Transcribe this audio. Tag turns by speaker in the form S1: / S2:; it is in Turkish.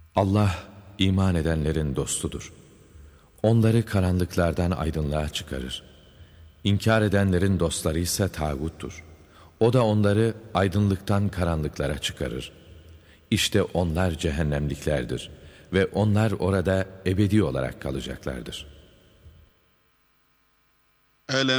S1: Allah iman edenlerin dostudur. Onları karanlıklardan aydınlığa çıkarır. İnkar edenlerin dostları ise tağuttur. O da onları aydınlıktan karanlıklara çıkarır. İşte onlar cehennemliklerdir ve onlar orada ebedi olarak kalacaklardır.